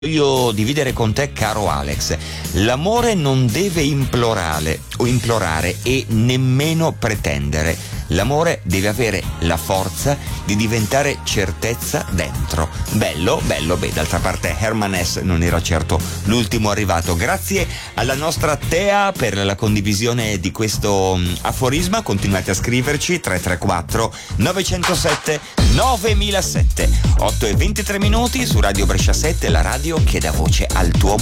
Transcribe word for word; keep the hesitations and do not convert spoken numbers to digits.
Voglio dividere con te, caro Alex. L'amore non deve implorare o implorare e nemmeno pretendere. L'amore deve avere la forza di diventare certezza dentro. Bello, bello, beh, d'altra parte Herman Hesse non era certo l'ultimo arrivato. Grazie alla nostra Tea per la condivisione di questo um, aforisma. Continuate a scriverci tre tre quattro nove zero sette nove zero zero sette. otto e ventitré minuti su Radio Brescia sette, la radio che dà voce al tuo